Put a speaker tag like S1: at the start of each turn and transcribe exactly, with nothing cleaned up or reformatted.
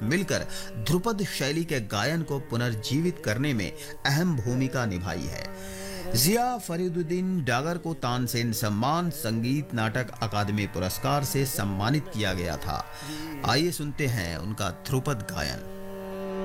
S1: मिलकर ध्रुपद शैली के गायन को पुनर्जीवित करने में अहम भूमिका निभाई है। जिया फरीदुद्दीन डागर को तानसेन सम्मान संगीत नाटक अकादमी पुरस्कार से सम्मानित किया गया था। आइए सुनते हैं उनका ध्रुपद गायन।